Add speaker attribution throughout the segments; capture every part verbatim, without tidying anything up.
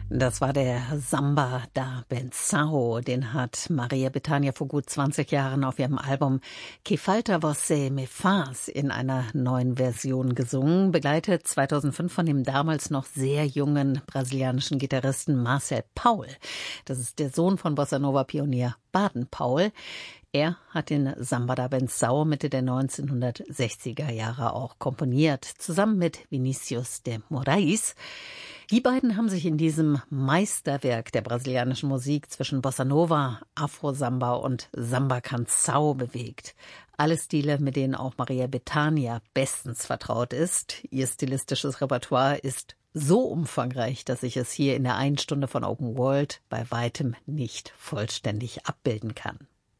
Speaker 1: Das war der Samba da Benção. Den hat Maria Bethânia vor gut zwanzig Jahren auf ihrem Album Que Falta Você Me Faz in einer neuen Version gesungen, begleitet zweitausendfünf von dem damals noch sehr jungen brasilianischen Gitarristen Marcel Paul. Das ist der Sohn von Bossa-Nova-Pionier Baden Paul. Er hat den Samba da Benção Mitte der neunzehnhundertsechziger Jahre auch komponiert, zusammen mit Vinícius de Moraes. Die beiden haben sich in diesem Meisterwerk der brasilianischen Musik zwischen Bossa Nova, Afro-Samba und Samba-Canção bewegt. Alle Stile, mit denen auch Maria Bethânia bestens vertraut ist. Ihr stilistisches Repertoire ist so umfangreich, dass ich es hier in der einen Stunde von Open World bei weitem nicht vollständig abbilden kann.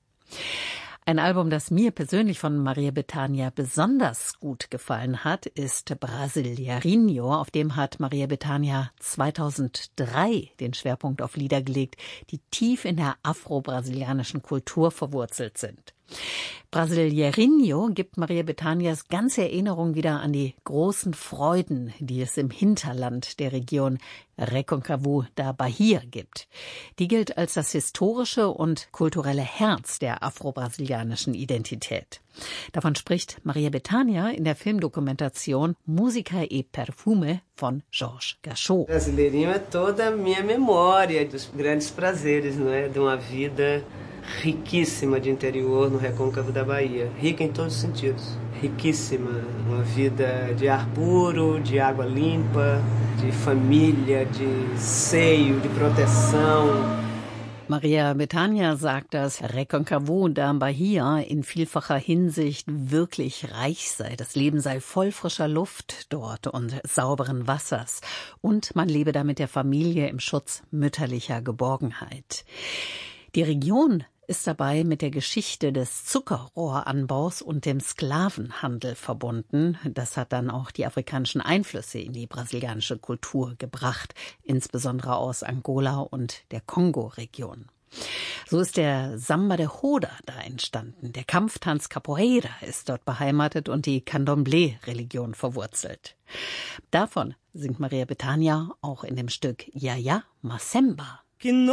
Speaker 1: Ein Album, das mir persönlich von Maria Bethânia besonders gut gefallen hat, ist Brasileirinho. Auf dem hat Maria Bethânia zweitausenddrei den Schwerpunkt auf Lieder gelegt, die tief in der afro-brasilianischen Kultur verwurzelt sind. Brasileirinho gibt Maria Bethânias ganze Erinnerung wieder an die großen Freuden, die es im Hinterland der Region Recôncavo da Bahia gibt. Die gilt als das historische und kulturelle Herz der afro-brasilianischen Identität. Davon spricht Maria Bethânia in der Filmdokumentation Música e Perfume von Jorge Gachot.
Speaker 2: Brasileirinho é toda a minha memória dos grandes prazeres, não é? De uma vida riquíssima de interior no Recôncavo da Bahia, rica em todos os sentidos, riquíssima, uma vida de ar puro, de água limpa, de família, de seio, de proteção.
Speaker 1: Maria Bethânia sagt, dass Recôncavo da Bahia in vielfacher Hinsicht wirklich reich sei. Das Leben sei voll frischer Luft dort und sauberen Wassers. Und man lebe da mit der Familie im Schutz mütterlicher Geborgenheit. Die Region ist dabei mit der Geschichte des Zuckerrohranbaus und dem Sklavenhandel verbunden. Das hat dann auch die afrikanischen Einflüsse in die brasilianische Kultur gebracht, insbesondere aus Angola und der Kongo-Region. So ist der Samba de Roda da entstanden. Der Kampftanz Capoeira ist dort beheimatet und die Candomblé-Religion verwurzelt. Davon singt Maria Bethânia auch in dem Stück Ja Ja Macemba.